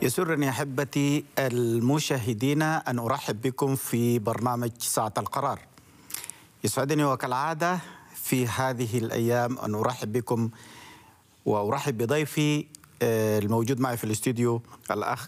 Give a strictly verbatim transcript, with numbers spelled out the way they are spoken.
يسرني أحبتي المشاهدين أن أرحب بكم في برنامج ساعة القرار. يسعدني وكالعادة في هذه الأيام أن أرحب بكم وأرحب بضيفي الموجود معي في الاستوديو الأخ